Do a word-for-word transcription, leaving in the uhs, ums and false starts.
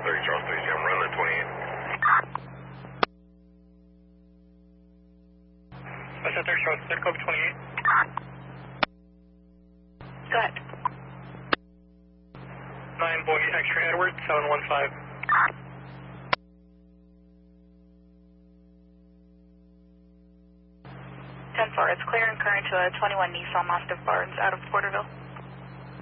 thirty Charles three seven, run the twenty-eight. What's that thirty Charles, third Cobra twenty-eight? Go ahead. nine Boise X-ray Edward, seven one five. ten four, it's clear and current to a twenty-one Nissan Mastiff Barnes out of Porterville.